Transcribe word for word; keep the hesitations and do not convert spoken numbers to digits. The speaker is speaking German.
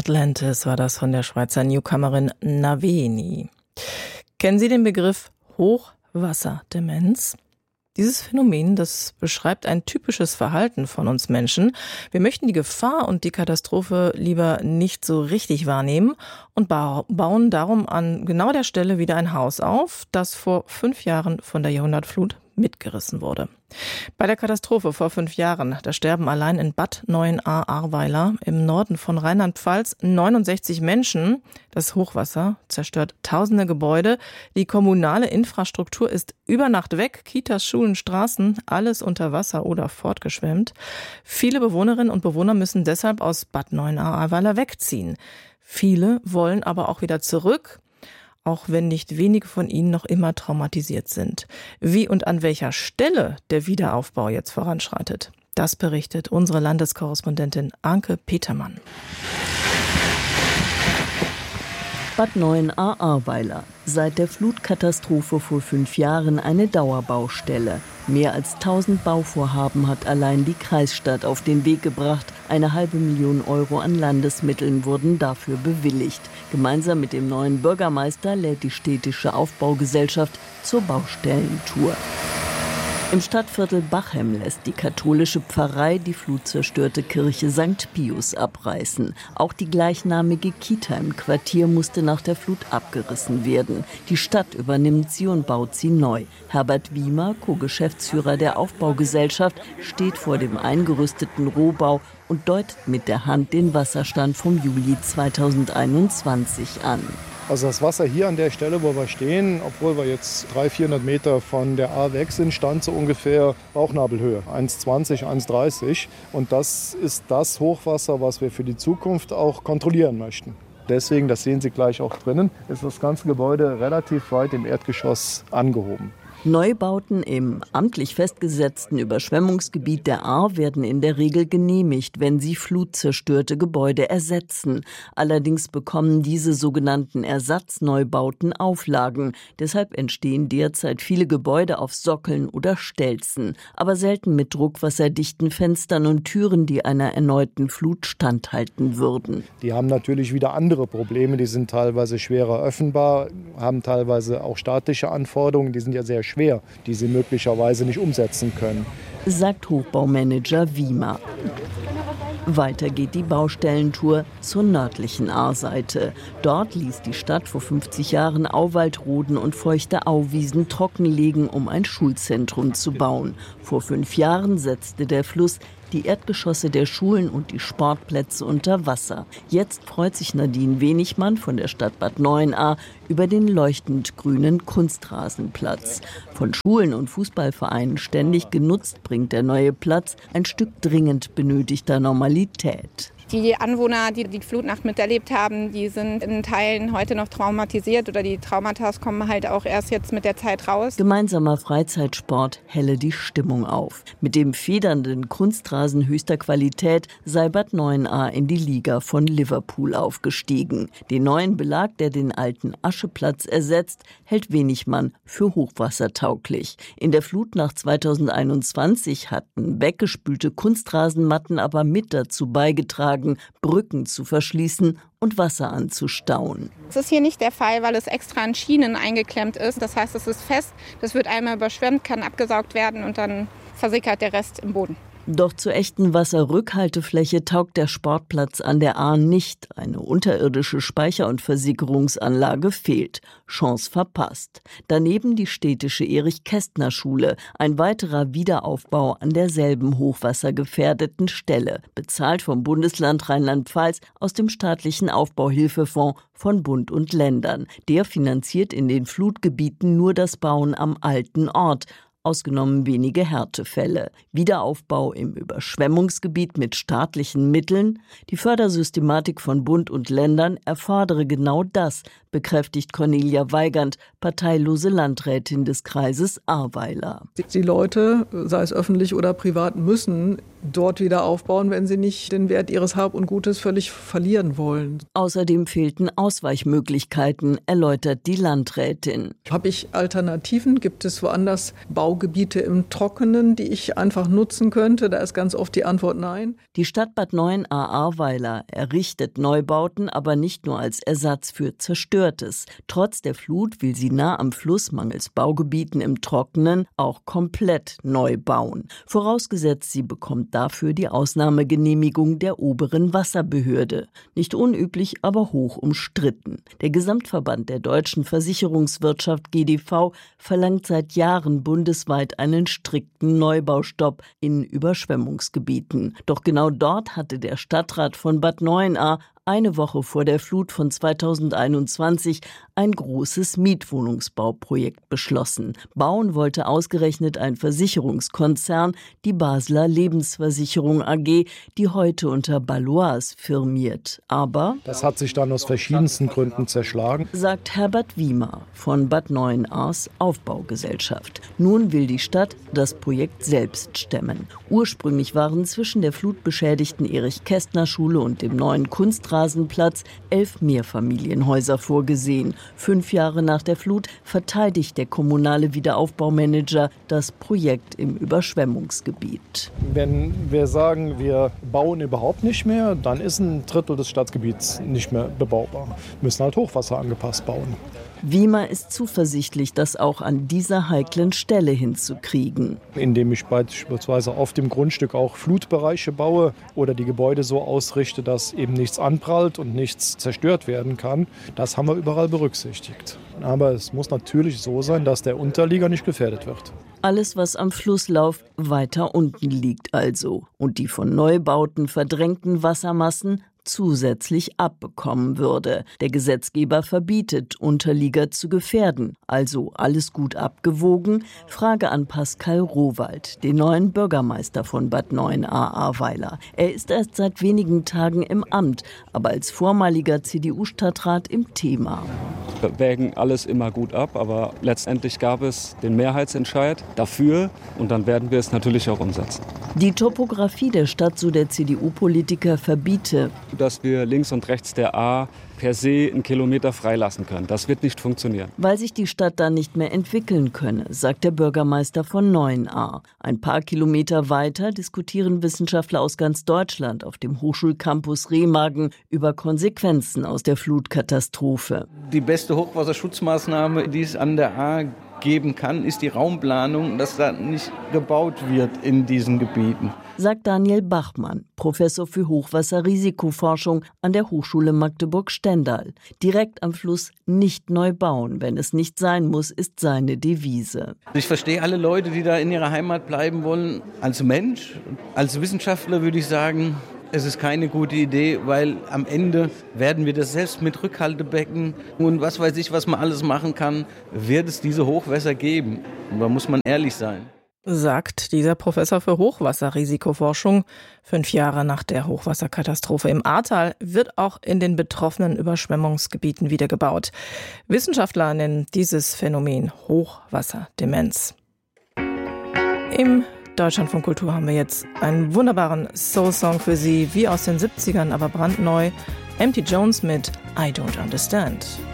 Atlantis war das von der Schweizer Newcomerin Naveni. Kennen Sie den Begriff Hochwasserdemenz? Dieses Phänomen, das beschreibt ein typisches Verhalten von uns Menschen. Wir möchten die Gefahr und die Katastrophe lieber nicht so richtig wahrnehmen und bauen darum an genau der Stelle wieder ein Haus auf, das vor fünf Jahren von der Jahrhundertflut mitgerissen wurde. Bei der Katastrophe vor fünf Jahren, da sterben allein in Bad Neuenahr-Ahrweiler im Norden von Rheinland-Pfalz neunundsechzig Menschen. Das Hochwasser zerstört tausende Gebäude. Die kommunale Infrastruktur ist über Nacht weg. Kitas, Schulen, Straßen, alles unter Wasser oder fortgeschwemmt. Viele Bewohnerinnen und Bewohner müssen deshalb aus Bad Neuenahr-Ahrweiler wegziehen. Viele wollen aber auch wieder zurück, auch wenn nicht wenige von ihnen noch immer traumatisiert sind. Wie und an welcher Stelle der Wiederaufbau jetzt voranschreitet, das berichtet unsere Landeskorrespondentin Anke Petermann. Bad Neuenahr-Ahrweiler. Seit der Flutkatastrophe vor fünf Jahren eine Dauerbaustelle. Mehr als tausend Bauvorhaben hat allein die Kreisstadt auf den Weg gebracht. Eine halbe Million Euro an Landesmitteln wurden dafür bewilligt. Gemeinsam mit dem neuen Bürgermeister lädt die städtische Aufbaugesellschaft zur Baustellentour. Im Stadtviertel Bachem lässt die katholische Pfarrei die flutzerstörte Kirche Sankt Pius abreißen. Auch die gleichnamige Kita im Quartier musste nach der Flut abgerissen werden. Die Stadt übernimmt sie und baut sie neu. Herbert Wiemer, Co-Geschäftsführer der Aufbaugesellschaft, steht vor dem eingerüsteten Rohbau und deutet mit der Hand den Wasserstand vom Juli zweitausendeinundzwanzig an. Also das Wasser hier an der Stelle, wo wir stehen, obwohl wir jetzt dreihundert, vierhundert Meter von der Ahr weg sind, stand so ungefähr Bauchnabelhöhe, eins zwanzig, eins dreißig. Und das ist das Hochwasser, was wir für die Zukunft auch kontrollieren möchten. Deswegen, das sehen Sie gleich auch drinnen, ist das ganze Gebäude relativ weit im Erdgeschoss angehoben. Neubauten im amtlich festgesetzten Überschwemmungsgebiet der Ahr werden in der Regel genehmigt, wenn sie flutzerstörte Gebäude ersetzen. Allerdings bekommen diese sogenannten Ersatzneubauten Auflagen. Deshalb entstehen derzeit viele Gebäude auf Sockeln oder Stelzen, aber selten mit druckwasserdichten Fenstern und Türen, die einer erneuten Flut standhalten würden. Die haben natürlich wieder andere Probleme, die sind teilweise schwerer öffnbar, haben teilweise auch statische Anforderungen, die sind ja sehr schwer, die sie möglicherweise nicht umsetzen können, sagt Hochbaumanager Wiemer. Weiter geht die Baustellentour zur nördlichen Ahrseite. Dort ließ die Stadt vor fünfzig Jahren Auwaldroden und feuchte Auwiesen trockenlegen, um ein Schulzentrum zu bauen. Vor fünf Jahren setzte der Fluss die Erdgeschosse der Schulen und die Sportplätze unter Wasser. Jetzt freut sich Nadine Wenigmann von der Stadt Bad Neuenahr über den leuchtend grünen Kunstrasenplatz. Von Schulen und Fußballvereinen ständig genutzt, bringt der neue Platz ein Stück dringend benötigter Normalität. Die Anwohner, die die Flutnacht miterlebt haben, die sind in Teilen heute noch traumatisiert oder die Traumata kommen halt auch erst jetzt mit der Zeit raus. Gemeinsamer Freizeitsport helle die Stimmung auf. Mit dem federnden Kunstrasen höchster Qualität sei Bad Neuenahr in die Liga von Liverpool aufgestiegen. Den neuen Belag, der den alten Ascheplatz ersetzt, hält Wenigmann für hochwassertauglich. In der Flutnacht zweitausendeinundzwanzig hatten weggespülte Kunstrasenmatten aber mit dazu beigetragen, Brücken zu verschließen und Wasser anzustauen. Das ist hier nicht der Fall, weil es extra an Schienen eingeklemmt ist. Das heißt, es ist fest, das wird einmal überschwemmt, kann abgesaugt werden und dann versickert der Rest im Boden. Doch zur echten Wasserrückhaltefläche taugt der Sportplatz an der Ahr nicht. Eine unterirdische Speicher- und Versickerungsanlage fehlt. Chance verpasst. Daneben die städtische Erich-Kästner-Schule, ein weiterer Wiederaufbau an derselben hochwassergefährdeten Stelle, bezahlt vom Bundesland Rheinland-Pfalz aus dem staatlichen Aufbauhilfefonds von Bund und Ländern. Der finanziert in den Flutgebieten nur das Bauen am alten Ort, ausgenommen wenige Härtefälle. Wiederaufbau im Überschwemmungsgebiet mit staatlichen Mitteln. Die Fördersystematik von Bund und Ländern erfordere genau das, bekräftigt Cornelia Weigand, parteilose Landrätin des Kreises Ahrweiler. Die Leute, sei es öffentlich oder privat, müssen dort wieder aufbauen, wenn sie nicht den Wert ihres Hab und Gutes völlig verlieren wollen. Außerdem fehlten Ausweichmöglichkeiten, erläutert die Landrätin. Habe ich Alternativen? Gibt es woanders Baugebiete im Trockenen, die ich einfach nutzen könnte? Da ist ganz oft die Antwort nein. Die Stadt Bad Neuenahr-Ahrweiler errichtet Neubauten, aber nicht nur als Ersatz für Zerstörtes. Trotz der Flut will sie nah am Fluss mangels Baugebieten im Trockenen auch komplett neu bauen. Vorausgesetzt, sie bekommt dafür die Ausnahmegenehmigung der oberen Wasserbehörde. Nicht unüblich, aber hoch umstritten. Der Gesamtverband der deutschen Versicherungswirtschaft G D V verlangt seit Jahren bundesweit einen strikten Neubaustopp in Überschwemmungsgebieten. Doch genau dort hatte der Stadtrat von Bad Neuenahr eine Woche vor der Flut von zweitausendeinundzwanzig ein großes Mietwohnungsbauprojekt beschlossen. Bauen wollte ausgerechnet ein Versicherungskonzern, die Basler Lebensversicherung A G, die heute unter Baloise firmiert. Aber das hat sich dann aus verschiedensten Gründen zerschlagen, sagt Herbert Wiemer von Bad Neuenahrs Aufbaugesellschaft. Nun will die Stadt das Projekt selbst stemmen. Ursprünglich waren zwischen der flutbeschädigten Erich-Kästner-Schule und dem neuen Kunstrasenplatz elf Mehrfamilienhäuser vorgesehen. Fünf Jahre nach der Flut verteidigt der kommunale Wiederaufbaumanager das Projekt im Überschwemmungsgebiet. Wenn wir sagen, wir bauen überhaupt nicht mehr, dann ist ein Drittel des Stadtgebiets nicht mehr bebaubar. Wir müssen halt Hochwasser angepasst bauen. Wiemer ist zuversichtlich, das auch an dieser heiklen Stelle hinzukriegen. Indem ich beispielsweise auf dem Grundstück auch Flutbereiche baue oder die Gebäude so ausrichte, dass eben nichts anprallt und nichts zerstört werden kann. Das haben wir überall berücksichtigt. Aber es muss natürlich so sein, dass der Unterlieger nicht gefährdet wird. Alles, was am Flusslauf weiter unten liegt also. Und die von Neubauten verdrängten Wassermassen zusätzlich abbekommen würde. Der Gesetzgeber verbietet, Unterlieger zu gefährden. Also alles gut abgewogen? Frage an Pascal Rohwald, den neuen Bürgermeister von Bad Neuenahr-Ahrweiler. Er ist erst seit wenigen Tagen im Amt, aber als vormaliger C D U-Stadtrat im Thema. Wir wägen alles immer gut ab, aber letztendlich gab es den Mehrheitsentscheid dafür und dann werden wir es natürlich auch umsetzen. Die Topografie der Stadt, so der C D U-Politiker, verbiete, dass wir links und rechts der A per se einen Kilometer freilassen können. Das wird nicht funktionieren. Weil sich die Stadt dann nicht mehr entwickeln könne, sagt der Bürgermeister von Neuenahr. Ein paar Kilometer weiter diskutieren Wissenschaftler aus ganz Deutschland auf dem Hochschulcampus Remagen über Konsequenzen aus der Flutkatastrophe. Die beste Hochwasserschutzmaßnahme, die es an der A geben kann, ist die Raumplanung, dass da nicht gebaut wird in diesen Gebieten. Sagt Daniel Bachmann, Professor für Hochwasserrisikoforschung an der Hochschule Magdeburg-Stendal. Direkt am Fluss nicht neu bauen, wenn es nicht sein muss, ist seine Devise. Ich verstehe alle Leute, die da in ihrer Heimat bleiben wollen. Als Mensch, als Wissenschaftler würde ich sagen, es ist keine gute Idee, weil am Ende werden wir das selbst mit Rückhaltebecken und was weiß ich, was man alles machen kann, wird es diese Hochwässer geben. Und da muss man ehrlich sein. Sagt dieser Professor für Hochwasserrisikoforschung. Fünf Jahre nach der Hochwasserkatastrophe im Ahrtal wird auch in den betroffenen Überschwemmungsgebieten wieder gebaut. Wissenschaftler nennen dieses Phänomen Hochwasserdemenz. Im Deutschlandfunk Kultur haben wir jetzt einen wunderbaren Soul-Song für Sie, wie aus den siebzigern, aber brandneu. Empty Jones mit I Don't Understand.